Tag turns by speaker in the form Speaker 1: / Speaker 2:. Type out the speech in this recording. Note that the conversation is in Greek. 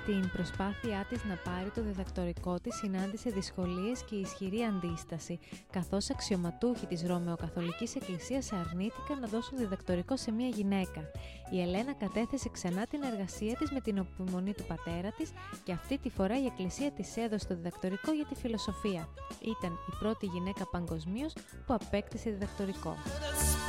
Speaker 1: Στην προσπάθειά της να πάρει το διδακτορικό της συνάντησε δυσκολίες και ισχυρή αντίσταση, καθώς αξιωματούχοι της Ρωμαιοκαθολικής Εκκλησίας αρνήθηκαν να δώσουν διδακτορικό σε μια γυναίκα. Η Ελένα κατέθεσε ξανά την εργασία της με την επιμονή του πατέρα της και αυτή τη φορά η Εκκλησία της έδωσε το διδακτορικό για τη φιλοσοφία. Ήταν η πρώτη γυναίκα παγκοσμίως που απέκτησε διδακτορικό.